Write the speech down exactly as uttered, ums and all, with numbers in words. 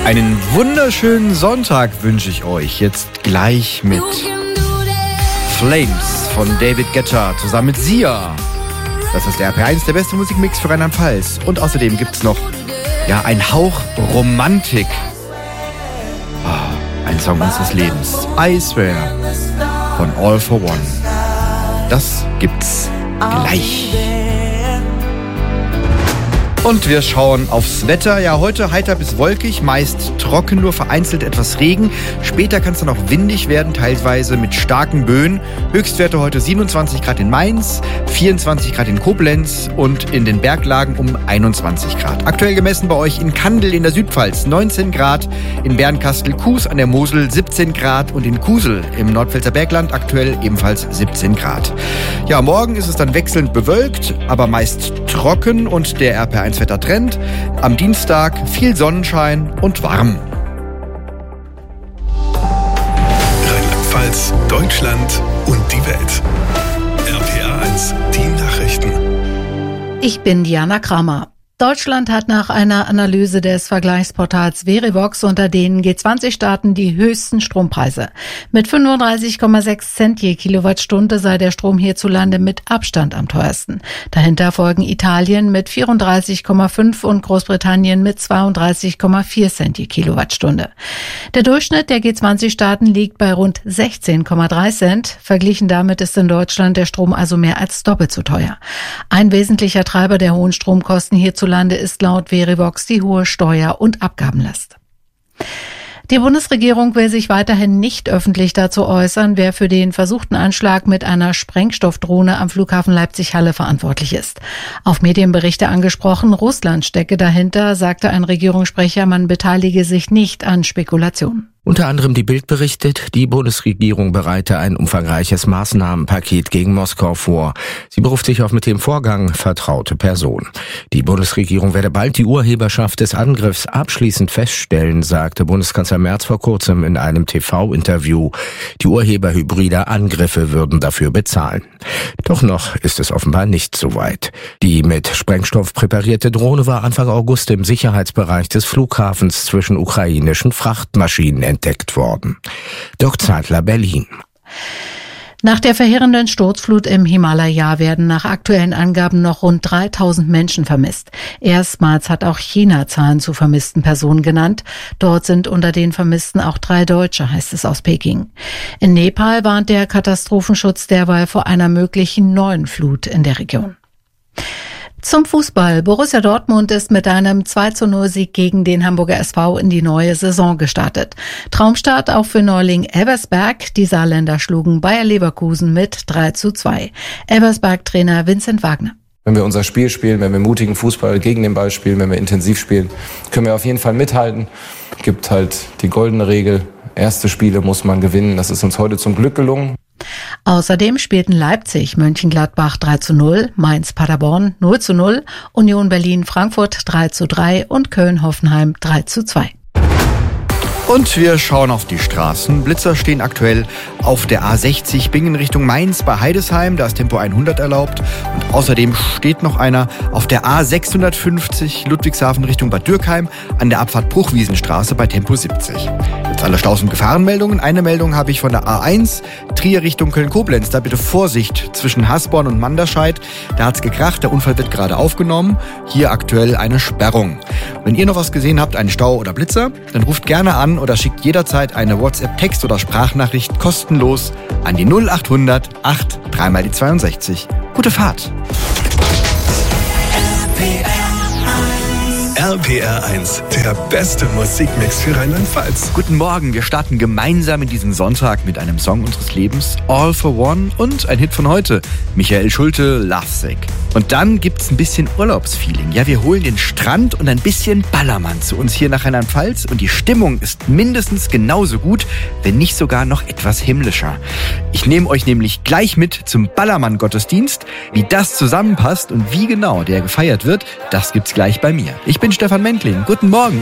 Einen wunderschönen Sonntag wünsche ich euch jetzt gleich mit Flames von David Guetta zusammen mit Sia. Das ist der R P eins, der beste Musikmix für Rheinland-Pfalz. Und außerdem gibt es noch ja, ein Hauch Romantik. Oh, ein Song unseres Lebens. I Swear von All for One. Das gibt's gleich. Und wir schauen aufs Wetter. Ja, heute heiter bis wolkig, meist trocken, nur vereinzelt etwas Regen. Später kann es dann auch windig werden, teilweise mit starken Böen. Höchstwerte heute siebenundzwanzig Grad in Mainz, vierundzwanzig Grad in Koblenz und in den Berglagen um einundzwanzig Grad. Aktuell gemessen bei euch in Kandel in der Südpfalz neunzehn Grad, in Bernkastel-Kues an der Mosel siebzehn Grad und in Kusel im Nordpfälzer Bergland aktuell ebenfalls siebzehn Grad. Ja, morgen ist es dann wechselnd bewölkt, aber meist trocken und der R P eins Wettertrend. Am Dienstag viel Sonnenschein und warm. Rheinland-Pfalz, Deutschland und die Welt. R P R eins, die Nachrichten. Ich bin Diana Kramer. Deutschland hat nach einer Analyse des Vergleichsportals Verivox unter den G zwanzig Staaten die höchsten Strompreise. Mit fünfunddreißig Komma sechs Cent je Kilowattstunde sei der Strom hierzulande mit Abstand am teuersten. Dahinter folgen Italien mit vierunddreißig Komma fünf und Großbritannien mit zweiunddreißig Komma vier Cent je Kilowattstunde. Der Durchschnitt der G zwanzig Staaten liegt bei rund sechzehn Komma drei Cent. Verglichen damit ist in Deutschland der Strom also mehr als doppelt so teuer. Ein wesentlicher Treiber der hohen Stromkosten hierzulande ist laut Verivox die hohe Steuer- und Abgabenlast. Die Bundesregierung will sich weiterhin nicht öffentlich dazu äußern, wer für den versuchten Anschlag mit einer Sprengstoffdrohne am Flughafen Leipzig-Halle verantwortlich ist. Auf Medienberichte angesprochen, Russland stecke dahinter, sagte ein Regierungssprecher, man beteilige sich nicht an Spekulationen. Unter anderem die Bild berichtet, die Bundesregierung bereite ein umfangreiches Maßnahmenpaket gegen Moskau vor. Sie beruft sich auf mit dem Vorgang vertraute Personen. Die Bundesregierung werde bald die Urheberschaft des Angriffs abschließend feststellen, sagte Bundeskanzler Merz vor kurzem in einem T V-Interview. Die Urheber hybrider Angriffe würden dafür bezahlen. Doch noch ist es offenbar nicht so weit. Die mit Sprengstoff präparierte Drohne war Anfang August im Sicherheitsbereich des Flughafens zwischen ukrainischen Frachtmaschinen entdeckt worden. Dirk Zeitler, Berlin. Nach der verheerenden Sturzflut im Himalaya werden nach aktuellen Angaben noch rund dreitausend Menschen vermisst. Erstmals hat auch China Zahlen zu vermissten Personen genannt. Dort sind unter den Vermissten auch drei Deutsche, heißt es aus Peking. In Nepal warnt der Katastrophenschutz derweil vor einer möglichen neuen Flut in der Region. Zum Fußball. Borussia Dortmund ist mit einem zwei zu null Sieg gegen den Hamburger S V in die neue Saison gestartet. Traumstart auch für Neuling Elversberg. Die Saarländer schlugen Bayer Leverkusen mit drei zu zwei. Elversberg-Trainer Vincent Wagner. Wenn wir unser Spiel spielen, wenn wir mutigen Fußball gegen den Ball spielen, wenn wir intensiv spielen, können wir auf jeden Fall mithalten. Es gibt halt die goldene Regel, erste Spiele muss man gewinnen. Das ist uns heute zum Glück gelungen. Außerdem spielten Leipzig Mönchengladbach drei zu null, Mainz Paderborn null zu null, Union Berlin Frankfurt drei zu drei und Köln Hoffenheim drei zu zwei. Und wir schauen auf die Straßen. Blitzer stehen aktuell auf der A sechzig Bingen Richtung Mainz bei Heidesheim. Da ist Tempo hundert erlaubt. Und außerdem steht noch einer auf der A sechshundertfünfzig Ludwigshafen Richtung Bad Dürkheim an der Abfahrt Bruchwiesenstraße bei Tempo siebzig. Jetzt alle Staus- und Gefahrenmeldungen. Eine Meldung habe ich von der A eins Trier Richtung Köln-Koblenz. Da bitte Vorsicht zwischen Hasborn und Manderscheid. Da hat's gekracht. Der Unfall wird gerade aufgenommen. Hier aktuell eine Sperrung. Wenn ihr noch was gesehen habt, einen Stau oder Blitzer, dann ruft gerne an oder schickt jederzeit eine WhatsApp-Text- oder Sprachnachricht kostenlos an die null achthundert acht drei mal die zweiundsechzig. Gute Fahrt! R P R eins, der beste Musikmix für Rheinland-Pfalz. Guten Morgen, wir starten gemeinsam in diesen Sonntag mit einem Song unseres Lebens, All for One, und ein Hit von heute, Michael Schulte, Lovesick. Und dann gibt's ein bisschen Urlaubsfeeling. Ja, wir holen den Strand und ein bisschen Ballermann zu uns hier nach Rheinland-Pfalz und die Stimmung ist mindestens genauso gut, wenn nicht sogar noch etwas himmlischer. Ich nehme euch nämlich gleich mit zum Ballermann-Gottesdienst. Wie das zusammenpasst und wie genau der gefeiert wird, das gibt's gleich bei mir. Ich bin Stefan Mentling. Guten Morgen.